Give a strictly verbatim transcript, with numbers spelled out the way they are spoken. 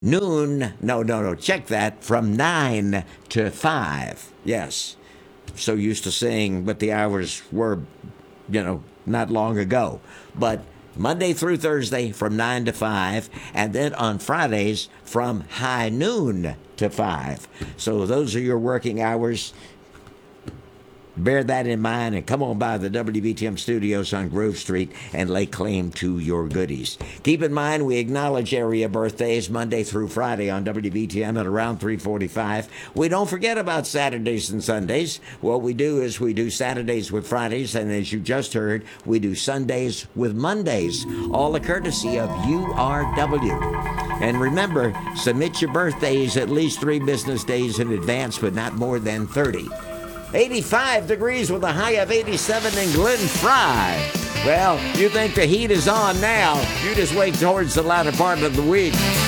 noon, no, no, no, check that, from nine to five. Yes. So used to saying what the hours were, you know, not long ago. But Monday through Thursday from nine to five, and then on Fridays from high noon to five. So those are your working hours. Bear that in mind and come on by the W B T M studios on Grove Street and lay claim to your goodies. Keep in mind, we acknowledge area birthdays Monday through Friday on W B T M at around three forty-five. We don't forget about Saturdays and Sundays. What we do is we do Saturdays with Fridays, and as you just heard, we do Sundays with Mondays, all a courtesy of U R W. And remember, submit your birthdays at least three business days in advance, but not more than thirty. eighty-five degrees with a high of eighty-seven in Glen Fry. Well, you think the heat is on now. You just wait towards the latter part of the week.